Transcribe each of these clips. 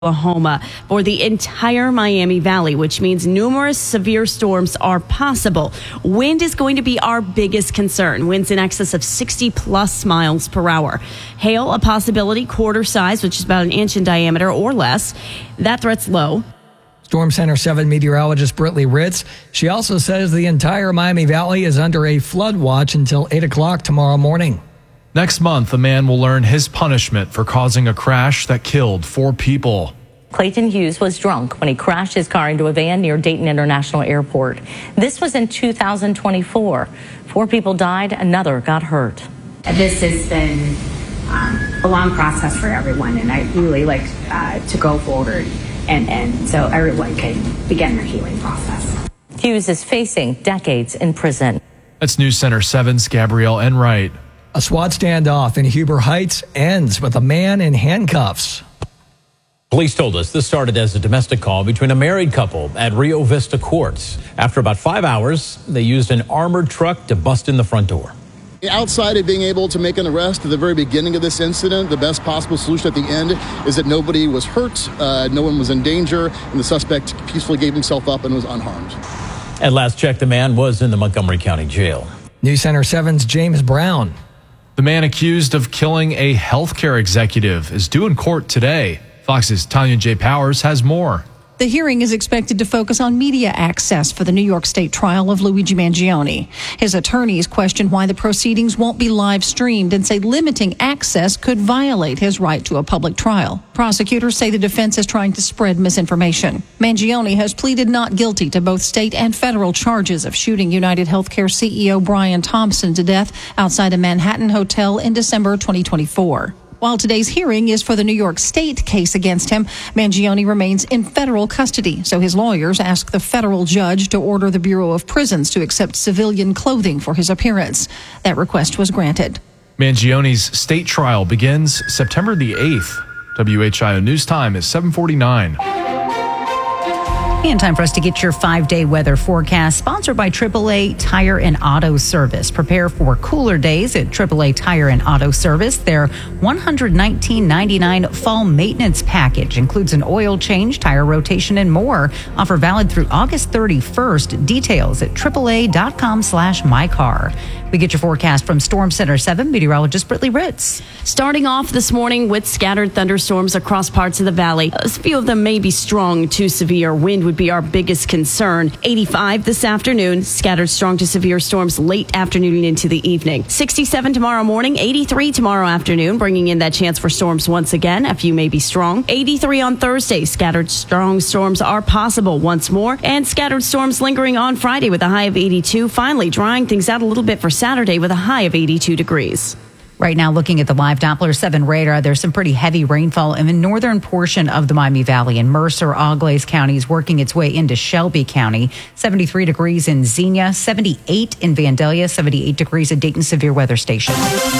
Oklahoma for the entire Miami Valley, which means numerous severe storms are possible. Wind is going to be our biggest concern. Winds in excess of 60 plus miles per hour. Hail, a possibility, quarter size, which is about an inch in diameter or less. That threat's low. Storm Center 7 meteorologist Britley Ritz. She also says the entire Miami Valley is under a flood watch until 8 o'clock tomorrow morning. Next month, a man will learn his punishment for causing a crash that killed 4 people. Clayton Hughes was drunk when he crashed his car into a van near Dayton International Airport. This was in 2024. 4 people died, another got hurt. This has been a long process for everyone, and I really like to go forward and so everyone can begin their healing process. Hughes is facing decades in prison. That's News Center 7's Gabrielle Enright. A SWAT standoff in Huber Heights ends with a man in handcuffs. Police told us this started as a domestic call between a married couple at Rio Vista Courts. After about 5 hours, they used an armored truck to bust in the front door. Outside of being able to make an arrest at the very beginning of this incident, the best possible solution at the end is that nobody was hurt, no one was in danger, and the suspect peacefully gave himself up and was unharmed. At last check, the man was in the Montgomery County Jail. News Center 7's James Brown. The man accused of killing a healthcare executive is due in court today. Fox's Tanya J. Powers has more. The hearing is expected to focus on media access for the New York State trial of Luigi Mangione. His attorneys question why the proceedings won't be live streamed and say limiting access could violate his right to a public trial. Prosecutors say the defense is trying to spread misinformation. Mangione has pleaded not guilty to both state and federal charges of shooting United Healthcare CEO Brian Thompson to death outside a Manhattan hotel in December 2024. While today's hearing is for the New York State case against him, Mangione remains in federal custody, so his lawyers ask the federal judge to order the Bureau of Prisons to accept civilian clothing for his appearance. That request was granted. Mangione's state trial begins September the 8th. WHIO News Time is 7:49. And time for us to get your 5-day weather forecast, sponsored by AAA Tire and Auto Service. Prepare for cooler days at AAA Tire and Auto Service. Their $119.99 fall maintenance package includes an oil change, tire rotation, and more. Offer valid through August 31st. Details at AAA.com/mycar. We get your forecast from Storm Center 7 meteorologist Britley Ritz. Starting off this morning with scattered thunderstorms across parts of the valley. A few of them may be strong to severe. Wind would be our biggest concern. 85 this afternoon. Scattered strong to severe storms late afternoon into the evening. 67 tomorrow morning. 83 tomorrow afternoon, bringing in that chance for storms once again. A few may be strong. 83 on Thursday. Scattered strong storms are possible once more. And scattered storms lingering on Friday with a high of 82. Finally, drying things out a little bit for Saturday with a high of 82 degrees. Right now, looking at the live Doppler 7 radar, there's some pretty heavy rainfall in the northern portion of the Miami Valley. In Mercer, Auglaize County is working its way into Shelby County. 73 degrees in Xenia, 78 in Vandalia, 78 degrees at Dayton Severe Weather Station.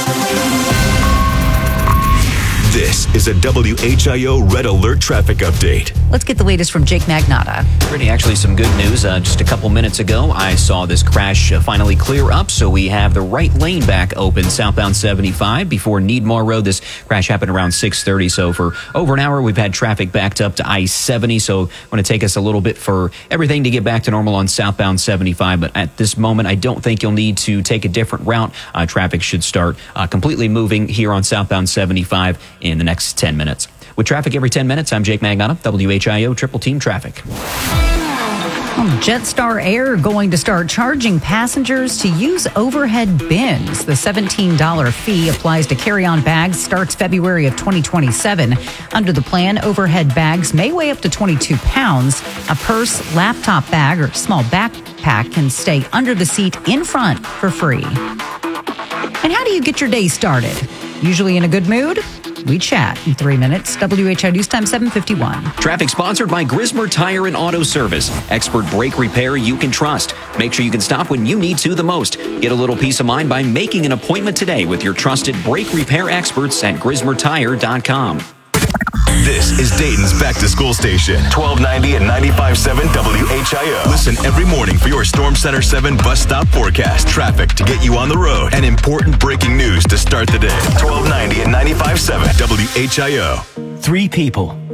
This is a WHIO Red Alert traffic update. Let's get the latest from Jake Magnotta. Actually, some good news. Just a couple minutes ago, I saw this crash finally clear up, so we have the right lane back open southbound 75 before Needmar Road. This crash happened around 6:30, so for over an hour, we've had traffic backed up to I-70, so it's going to take us a little bit for everything to get back to normal on southbound 75, but at this moment, I don't think you'll need to take a different route. Traffic should start completely moving here on southbound 75 in the next 10 minutes. With traffic every 10 minutes, I'm Jake Magnotta, WHIO Triple Team Traffic. Jetstar Air going to start charging passengers to use overhead bins. The $17 fee applies to carry-on bags, starts February of 2027. Under the plan, overhead bags may weigh up to 22 pounds. A purse, laptop bag, or small backpack can stay under the seat in front for free. And how do you get your day started? Usually in a good mood? We chat in 3 minutes. WHIO News Time 7:51. Traffic sponsored by Grismer Tire and Auto Service. Expert brake repair you can trust. Make sure you can stop when you need to the most. Get a little peace of mind by making an appointment today with your trusted brake repair experts at GrismerTire.com. This is Dayton's back-to-school station, 1290 and 95.7 WHIO. Listen every morning for your Storm Center 7 bus stop forecast, traffic to get you on the road, and important breaking news to start the day. 1290 and 95.7 WHIO. 3 people,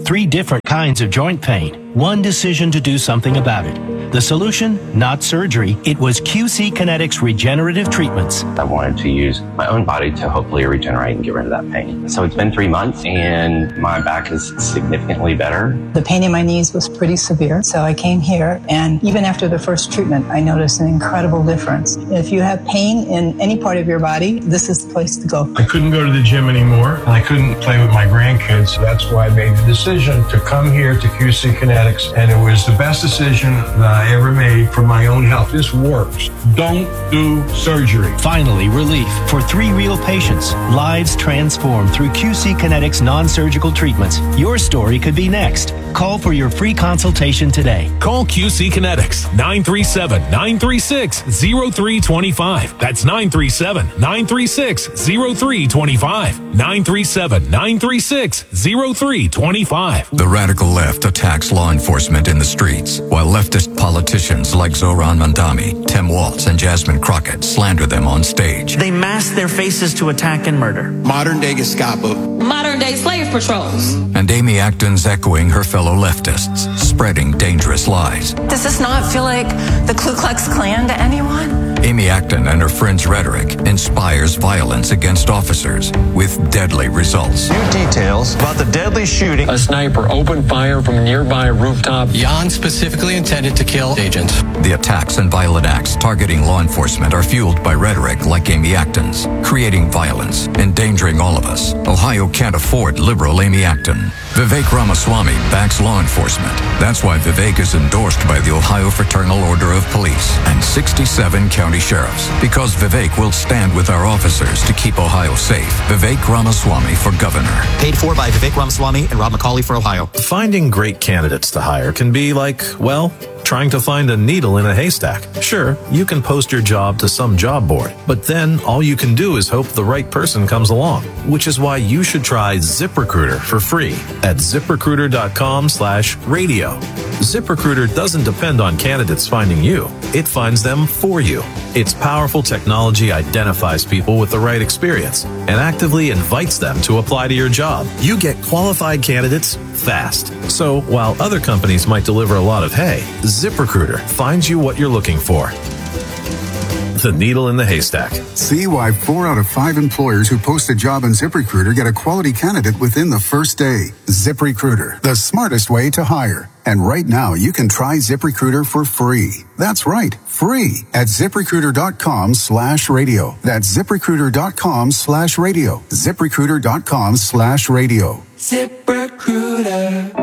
3 different kinds of joint pain, 1 decision to do something about it. The solution? Not surgery. It was QC Kinetics regenerative treatments. I wanted to use my own body to hopefully regenerate and get rid of that pain. So it's been 3 months and my back is significantly better. The pain in my knees was pretty severe, so I came here, and even after the first treatment, I noticed an incredible difference. If you have pain in any part of your body, this is the place to go. I couldn't go to the gym anymore, and I couldn't play with my grandkids. That's why I made the decision to come here to QC Kinetics, and it was the best decision that I ever made for my own health. This works. Don't do surgery. Finally, relief for 3 real patients. Lives transformed through QC Kinetics non-surgical treatments. Your story could be next. Call for your free consultation today. Call QC Kinetics 937-936-0325. That's 937-936-0325. 937-936-0325. The radical left attacks law enforcement in the streets, while leftist politicians like Zohran Mamdani, Tim Walz, and Jasmine Crockett slander them on stage. They mask their faces to attack and murder. Modern-day Gestapo. Modern-day slave patrols. And Amy Acton's echoing her fellow leftists, spreading dangerous lies. Does this not feel like the Ku Klux Klan to anyone? Amy Acton and her friends' rhetoric inspires violence against officers with deadly results. New details about the deadly shooting. A sniper opened fire from a nearby rooftop. Jan specifically intended to kill agents. The attacks and violent acts targeting law enforcement are fueled by rhetoric like Amy Acton's, creating violence, endangering all of us. Ohio can't afford liberal Amy Acton. Vivek Ramaswamy backs law enforcement. That's why Vivek is endorsed by the Ohio Fraternal Order of Police and 67 county sheriffs. Because Vivek will stand with our officers to keep Ohio safe. Vivek Ramaswamy for governor. Paid for by Vivek Ramaswamy and Rob McCauley for Ohio. Finding great candidates to hire can be like, well, trying to find a needle in a haystack. Sure, you can post your job to some job board, but then all you can do is hope the right person comes along, which is why you should try ZipRecruiter for free at ZipRecruiter.com/radio. ZipRecruiter doesn't depend on candidates finding you. It finds them for you. Its powerful technology identifies people with the right experience and actively invites them to apply to your job. You get qualified candidates fast. So while other companies might deliver a lot of hay, ZipRecruiter finds you what you're looking for. The needle in the haystack. See why 4 out of 5 employers who post a job on ZipRecruiter get a quality candidate within the first day. ZipRecruiter, the smartest way to hire. And right now, you can try ZipRecruiter for free. That's right, free at ZipRecruiter.com/radio. That's ZipRecruiter.com/radio. ZipRecruiter.com/radio. ZipRecruiter.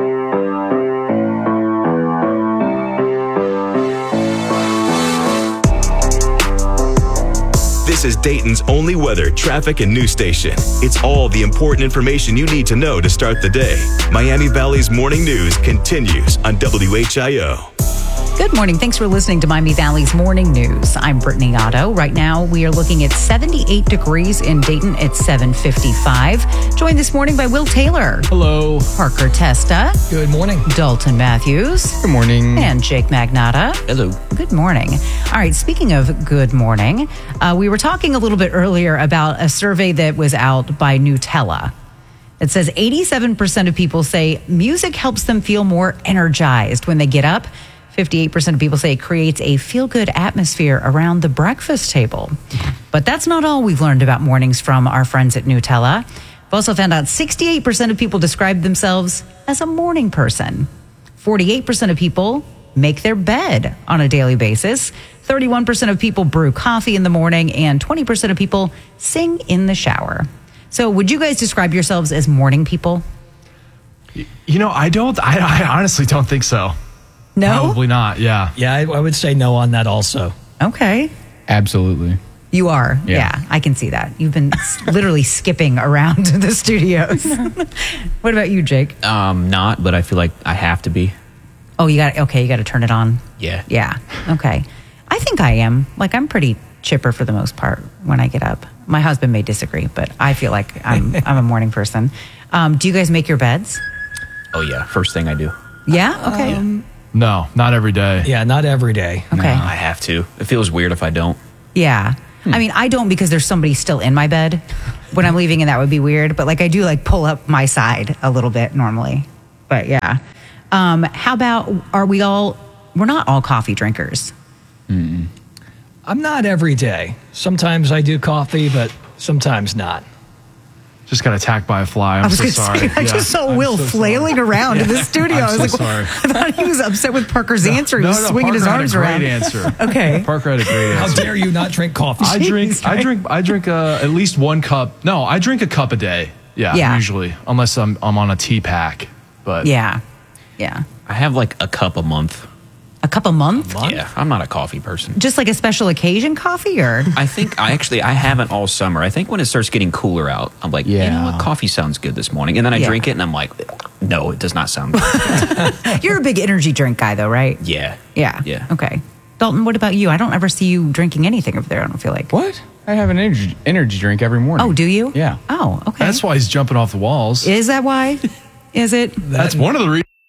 This is Dayton's only weather, traffic, and news station. It's all the important information you need to know to start the day. Miami Valley's morning news continues on WHIO. Good morning. Thanks for listening to Miami Valley's Morning News. I'm Brittany Otto. Right now, we are looking at 78 degrees in Dayton at 7:55. Joined this morning by Will Taylor. Hello. Parker Testa. Good morning. Dalton Matthews. Good morning. And Jake Magnata. Hello. Good morning. All right, speaking of good morning, we were talking a little bit earlier about a survey that was out by Nutella. It says 87% of people say music helps them feel more energized when they get up. 58% of people say it creates a feel-good atmosphere around the breakfast table. But that's not all we've learned about mornings from our friends at Nutella. We've also found out 68% of people describe themselves as a morning person. 48% of people make their bed on a daily basis. 31% of people brew coffee in the morning, and 20% of people sing in the shower. So would you guys describe yourselves as morning people? You know, I honestly don't think so. No? Probably not, yeah. Yeah, I would say no on that also. Okay. Absolutely. You are? Yeah, I can see that. You've been literally skipping around the studios. What about you, Jake? Not, but I feel like I have to be. Oh, you got to turn it on. Yeah. Yeah. Okay. I think I am. Like, I'm pretty chipper for the most part when I get up. My husband may disagree, but I feel like I'm a morning person. Do you guys make your beds? Oh, yeah. First thing I do. Yeah? Okay. No, not every day. Yeah, not every day. Okay. No, I have to. It feels weird if I don't. Yeah. I mean, I don't because there's somebody still in my bed. when I'm leaving, and that would be weird. But like I do like pull up my side a little bit normally. But yeah. How about, we're not all coffee drinkers. I'm not every day. Sometimes I do coffee, but sometimes not. Just got attacked by a fly. I'm so sorry. I just saw Will flailing around in the studio. I was sorry. I thought he was upset with Parker's answer. He was swinging his arms around. Great answer. Okay. Parker had a great answer. How dare you not drink coffee? I drink at least 1 cup. No, I drink a cup a day. Yeah. Usually, unless I'm on a tea pack. But yeah. I have like a cup a month. A cup a month? Yeah, I'm not a coffee person. Just like a special occasion coffee, or? I think I haven't all summer. I think when it starts getting cooler out, I'm like, you know what, coffee sounds good this morning. And then I drink it and I'm like, no, it does not sound good. You're a big energy drink guy though, right? Yeah. Okay. Dalton, what about you? I don't ever see you drinking anything over there, I don't feel like. What? I have an energy drink every morning. Oh, do you? Yeah. Oh, okay. That's why he's jumping off the walls. Is that why? Is it? That's one of the reasons.